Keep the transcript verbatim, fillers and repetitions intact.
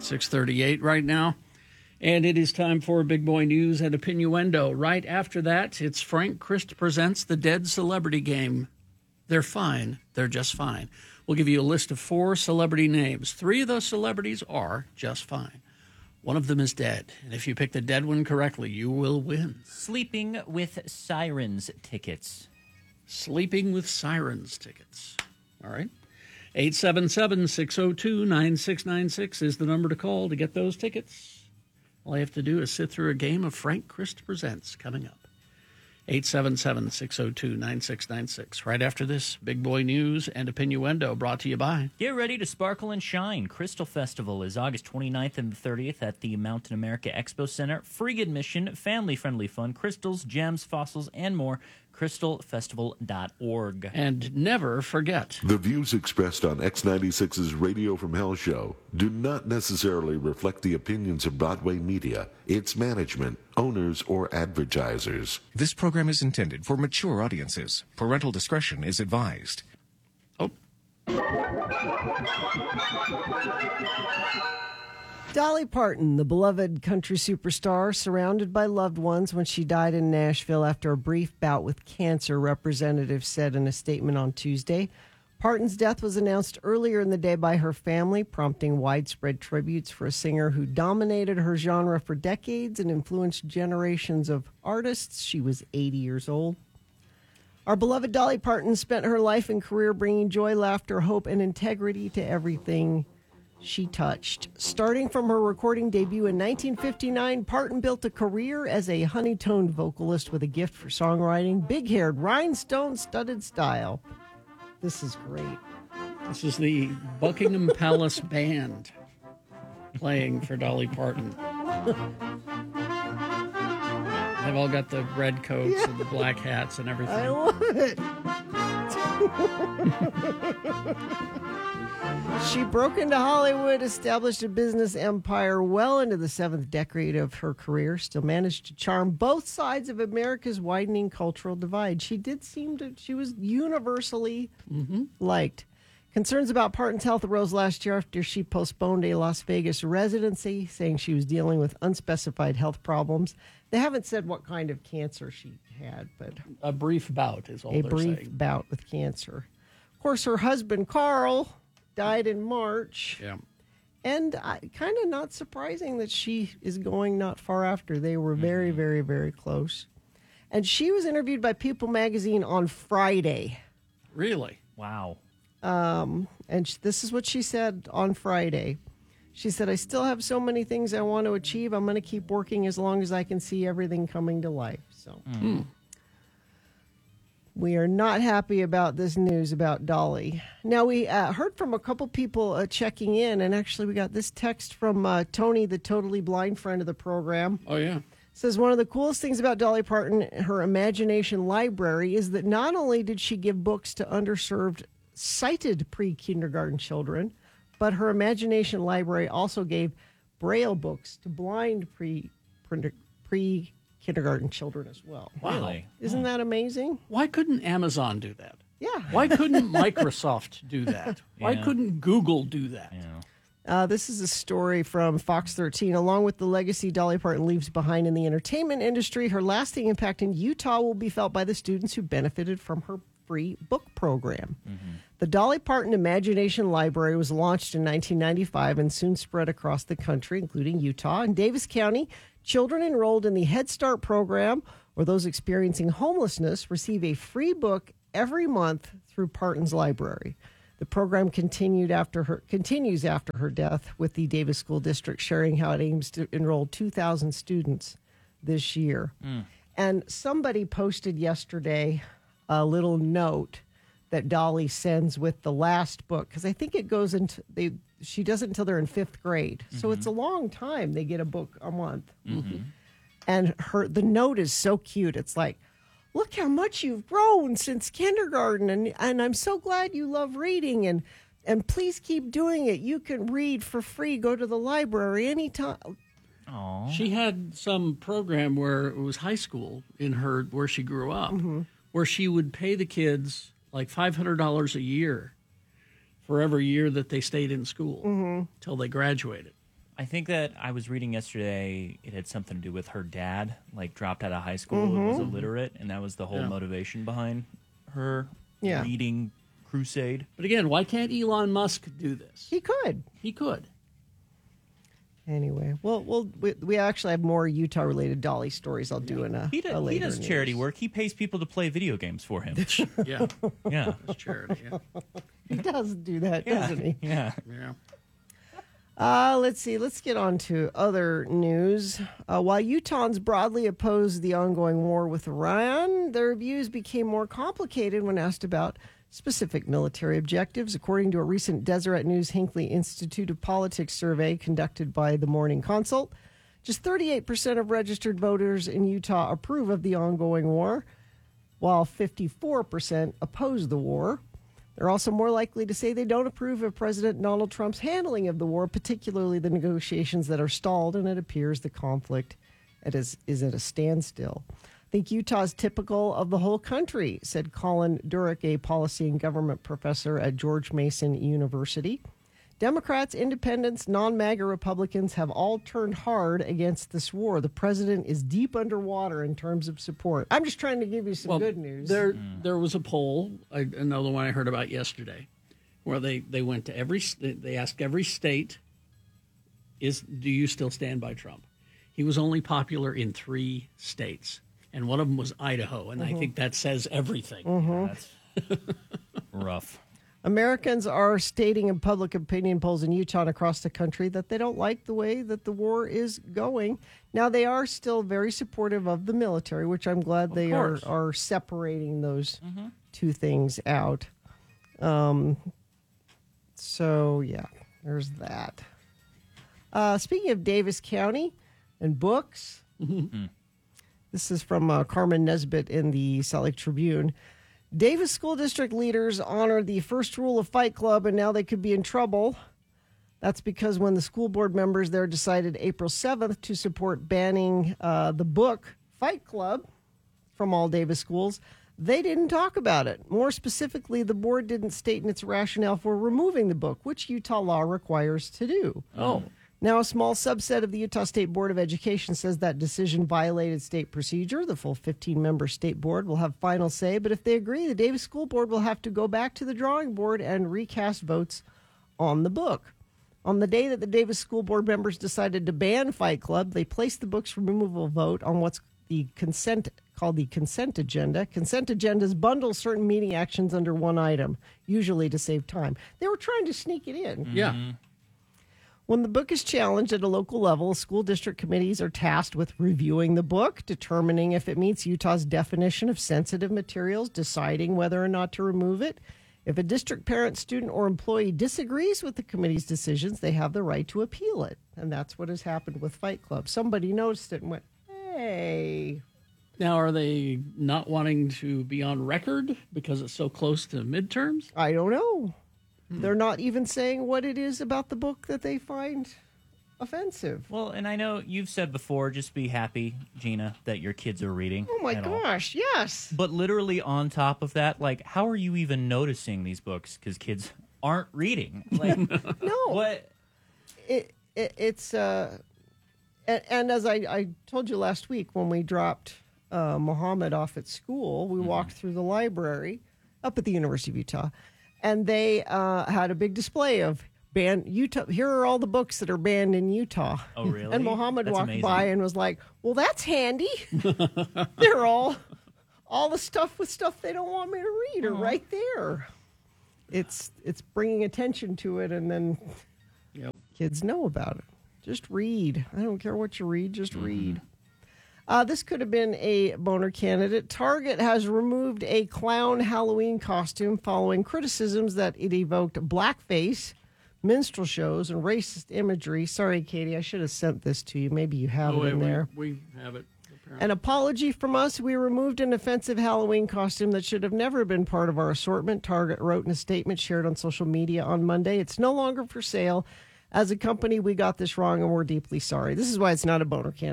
six thirty-eight right now. And it is time for Big Boy News and Opinioendo. Right after that, it's Frank Christ presents the Dead Celebrity Game. They're fine. They're just fine. We'll give you a list of four celebrity names. Three of those celebrities are just fine. One of them is dead. And if you pick the dead one correctly, you will win. Sleeping with Sirens tickets. Sleeping with Sirens tickets. All right. eight seven seven, six oh two, nine six nine six is the number to call to get those tickets. All you have to do is sit through a game of Frank Christ Presents coming up. eight seven seven, six oh two, nine six nine six. Right after this, Big Boy News and Opinioendo brought to you by. Get ready to sparkle and shine. Crystal Festival is August twenty-ninth and the thirtieth at the Mountain America Expo Center. Free admission, family-friendly fun, crystals, gems, fossils, and more. crystal festival dot org. And never forget. The views expressed on X ninety-six's Radio from Hell show do not necessarily reflect the opinions of Broadway Media, its management, owners, or advertisers. This program is intended for mature audiences. Parental discretion is advised. Oh. Dolly Parton, the beloved country superstar, surrounded by loved ones when she died in Nashville after a brief bout with cancer, representatives said in a statement on Tuesday. Parton's death was announced earlier in the day by her family, prompting widespread tributes for a singer who dominated her genre for decades and influenced generations of artists. She was eighty years old. Our beloved Dolly Parton spent her life and career bringing joy, laughter, hope, and integrity to everything she touched. Starting from her recording debut in nineteen fifty-nine, Parton built a career as a honey-toned vocalist with a gift for songwriting, big-haired, rhinestone-studded style. This is great. This is the Buckingham Palace Band playing for Dolly Parton. They've all got the red coats yeah. and the black hats and everything. I love it. She broke into Hollywood, established a business empire well into the seventh decade of her career, still managed to charm both sides of America's widening cultural divide. She did seem to, she was universally mm-hmm. liked. Concerns about Parton's health arose last year after she postponed a Las Vegas residency, saying she was dealing with unspecified health problems. They haven't said what kind of cancer she had, but a brief bout is all a they're brief saying. bout with cancer. Of course, her husband, Carl, died in March. Yeah. And uh, kind of not surprising that she is going not far after. They were very, mm-hmm. very, very close. And she was interviewed by People magazine on Friday. Really? Wow. Um, and sh- this is what she said on Friday. She said, I still have so many things I want to achieve. I'm going to keep working as long as I can see everything coming to life. So mm. we are not happy about this news about Dolly. Now, we uh, heard from a couple people uh, checking in, and actually we got this text from uh, Tony, the totally blind friend of the program. Oh, yeah. Says one of the coolest things about Dolly Parton, her imagination library, is that not only did she give books to underserved sighted pre-kindergarten children, but her imagination library also gave Braille books to blind pre, pre kindergarten children as well. Wow. Really? Isn't that amazing? Why couldn't Amazon do that? Yeah. Why couldn't Microsoft do that? Why Yeah. couldn't Google do that? Yeah. Uh, this is a story from Fox thirteen. Along with the legacy Dolly Parton leaves behind in the entertainment industry, her lasting impact in Utah will be felt by the students who benefited from her free book program. Mm-hmm. The Dolly Parton Imagination Library was launched in nineteen ninety-five and soon spread across the country, including Utah. In Davis County, children enrolled in the Head Start program or those experiencing homelessness receive a free book every month through Parton's library. The program continued after her continues after her death, with the Davis School District sharing how it aims to enroll two thousand students this year. Mm. And somebody posted yesterday a little note that Dolly sends with the last book, because I think it goes into they she does it until they're in fifth grade, mm-hmm. so it's a long time. They get a book a month, mm-hmm. and her the note is so cute. It's like, look how much you've grown since kindergarten, and and I'm so glad you love reading, and and please keep doing it. You can read for free. Go to the library anytime. Aww. She had some program where it was high school in her where she grew up, mm-hmm. where she would pay the kids like five hundred dollars a year for every year that they stayed in school mm-hmm. till they graduated. I think that I was reading yesterday, it had something to do with her dad, like dropped out of high school and was illiterate, and that was the whole Yeah. motivation behind her Yeah. reading crusade. But again, why can't Elon Musk do this? He could. He could. Anyway, well, we'll we, we actually have more Utah-related Dolly stories. I'll do in a, He, a does, he later does charity news. work. He pays people to play video games for him. Yeah, yeah. it's charity. Yeah. He does do that, Yeah. doesn't he? Yeah. Yeah. Uh, let's see. Let's get on to other news. Uh, while Utahns broadly oppose the ongoing war with Iran, their views became more complicated when asked about specific military objectives. According to a recent Deseret News Hinckley Institute of Politics survey conducted by the Morning Consult, just thirty-eight percent of registered voters in Utah approve of the ongoing war, while fifty-four percent oppose the war. They're also more likely to say they don't approve of President Donald Trump's handling of the war, particularly the negotiations that are stalled, and it appears the conflict is, is at a standstill. I think Utah is typical of the whole country, said Colin Durick, a policy and government professor at George Mason University. Democrats, independents, non-MAGA Republicans have all turned hard against this war. The president is deep underwater in terms of support. I'm just trying to give you some Well, good news. There, there was a poll, I- another one I heard about yesterday, where they, they went to every, st- they asked every state, "Is do you still stand by Trump?" He was only popular in three states, and one of them was Idaho, and I think that says everything. Yeah, that's rough. Americans are stating in public opinion polls in Utah and across the country that they don't like the way that the war is going. Now, they are still very supportive of the military, which I'm glad they are, course. are separating those two things out. Um, so, yeah, there's that. Uh, speaking of Davis County and books, this is from uh, Carmen Nesbitt in the Salt Lake Tribune. Davis School District leaders honored the first rule of Fight Club, and now they could be in trouble. That's because when the school board members there decided April seventh to support banning uh, the book Fight Club from all Davis schools, they didn't talk about it. More specifically, the board didn't state in its rationale for removing the book, which Utah law requires to do. Oh. Now, a small subset of the Utah State Board of Education says that decision violated state procedure. The full fifteen-member state board will have final say, but if they agree, the Davis School Board will have to go back to the drawing board and recast votes on the book. On the day that the Davis School Board members decided to ban Fight Club, they placed the book's removal vote on what's the consent called the consent agenda. Consent agendas bundle certain meeting actions under one item, usually to save time. They were trying to sneak it in. Yeah. When the book is challenged at a local level, school district committees are tasked with reviewing the book, determining if it meets Utah's definition of sensitive materials, deciding whether or not to remove it. If a district parent, student, or employee disagrees with the committee's decisions, they have the right to appeal it. And that's what has happened with Fight Club. Somebody noticed it and went, hey. Now, are they not wanting to be on record because it's so close to midterms? I don't know. They're not even saying what it is about the book that they find offensive. Well, and I know you've said before, just be happy, Gina, that your kids are reading. Oh, my and all. gosh, yes. But literally on top of that, like, how are you even noticing these books? Because kids aren't reading. Like, No. what? It, it it's uh and, and as I, I told you last week when we dropped uh, Muhammad off at school, we walked through the library up at the University of Utah, and they uh, had a big display of banned Utah. Here are all the books that are banned in Utah. Oh, really? And Muhammad That's walked amazing. by and was like, "Well, that's handy. They're all all the stuff with stuff they don't want me to read are right there." It's it's bringing attention to it, and then Yep. kids know about it. Just read. I don't care what you read, just read. Uh, this could have been a boner candidate. Target has removed a clown Halloween costume following criticisms that it evoked blackface, minstrel shows, and racist imagery. Sorry, Katie, I should have sent this to you. Maybe you have Oh, it in wait, there. we, we have it. Apparently. An apology from us. We removed an offensive Halloween costume that should have never been part of our assortment, Target wrote in a statement shared on social media on Monday. It's no longer for sale. As a company, we got this wrong and we're deeply sorry. This is why it's not a boner candidate.